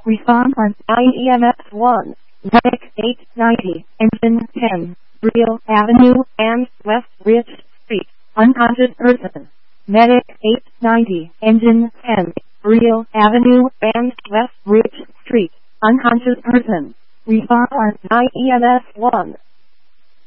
Response on IEMS 1. Medic 890, engine 10, Real Avenue and West Ridge Street, unconscious person. Medic 890, engine 10, Real Avenue and West Ridge Street, unconscious person. Response on IEMS 1.